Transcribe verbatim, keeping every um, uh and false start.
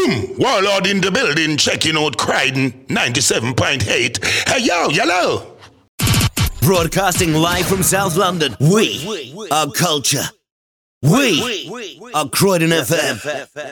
Boom! Warlord in the building, checking out Croydon ninety-seven point eight. Hey yo, yellow! Broadcasting live from South London, we are culture. We are Croydon F M.